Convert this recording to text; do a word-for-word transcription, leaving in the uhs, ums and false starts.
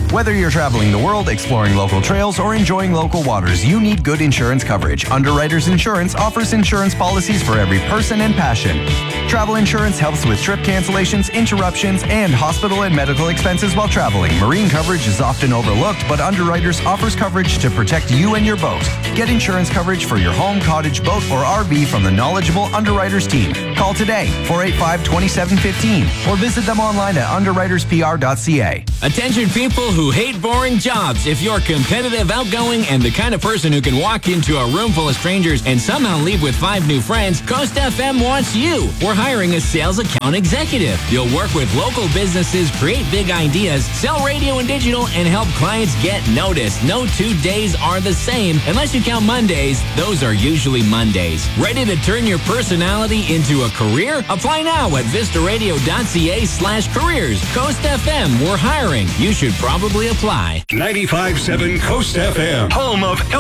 Whether you're traveling the world, exploring local trails, or enjoying local waters, you need good insurance coverage. Underwriters Insurance offers insurance policies for every person and passion. Travel insurance helps with trip cancellations, interruptions, and hospital and medical expenses while traveling. Marine coverage is often overlooked, but Underwriters offers coverage to protect you and your boat. Get insurance coverage for your home, cottage, boat, or R V from the knowledgeable Underwriters team. Call today, four eight five, two seven one five, or visit them online at underwriters p r dot c a. Attention people who hate boring jobs. If you're competitive, outgoing, and the kind of person who can walk into a room full of strangers and somehow leave with five new friends, Coast F M wants you. We're hiring a sales account executive. You'll work with local businesses, create big ideas, sell radio and digital, and help clients get noticed. No two days are the same. Unless you count Mondays, those are usually Mondays. Ready to turn your personality into a career? Apply now at vistaradio.ca slash careers. Coast F M, we're hiring. You should probably apply. ninety-five point seven Coast F M, home of